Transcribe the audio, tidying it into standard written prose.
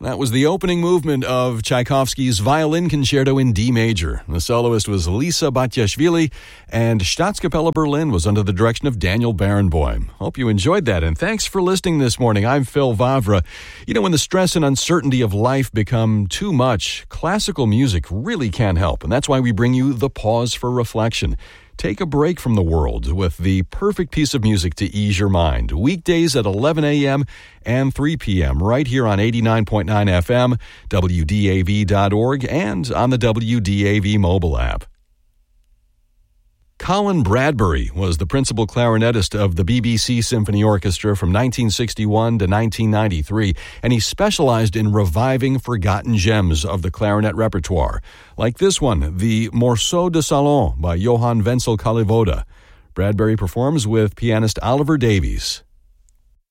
That was the opening movement of Tchaikovsky's Violin Concerto in D major. The soloist was Lisa Batyashvili, and Staatskapelle Berlin was under the direction of Daniel Barenboim. Hope you enjoyed that, and thanks for listening this morning. I'm Phil Vavra. You know, when the stress and uncertainty of life become too much, classical music really can help, and that's why we bring you the Pause for Reflection. Take a break from the world with the perfect piece of music to ease your mind. Weekdays at 11 a.m. and 3 p.m. right here on 89.9 FM, WDAV.org, and on the WDAV mobile app. Colin Bradbury was the principal clarinetist of the BBC Symphony Orchestra from 1961 to 1993, and he specialized in reviving forgotten gems of the clarinet repertoire, like this one, the Morceau de Salon by Johann Wenzel Kalivoda. Bradbury performs with pianist Oliver Davies.